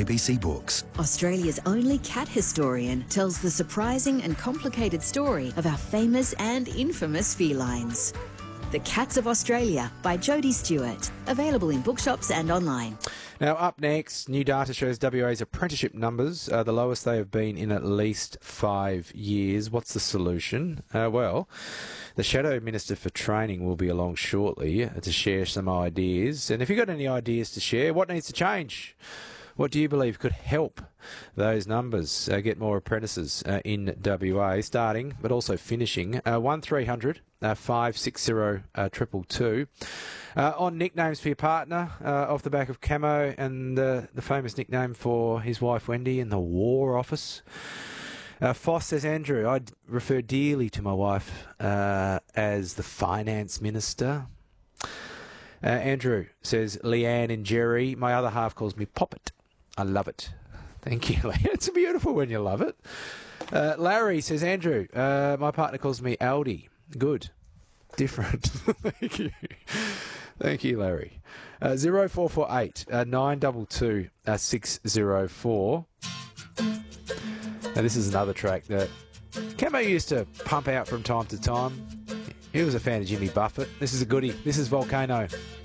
ABC Books. Australia's only cat historian tells the surprising and complicated story of our famous and infamous felines. The Cats of Australia by Jodie Stewart. Available in bookshops and online. Now, up next, new data shows WA's apprenticeship numbers are the lowest they have been in at least 5 years. What's the solution? Well, the Shadow Minister for Training will be along shortly to share some ideas. And if you've got any ideas to share, what needs to change? What do you believe could help those numbers get more apprentices in WA, starting but also finishing? 1300 560 222. On nicknames for your partner, off the back of Camo and the famous nickname for his wife Wendy in the War Office. Foss says, Andrew, I'd refer dearly to my wife as the Finance Minister. Andrew says, Leanne and Jerry, my other half calls me Poppet. I love it. Thank you, Leanne. It's beautiful when you love it. Larry says, Andrew, my partner calls me Aldi. Good. Different. Thank you. Thank you, Larry. 0448 922 604. Now, this is another track that Camo used to pump out from time to time. He was a fan of Jimmy Buffett. This is a goodie. This is Volcano.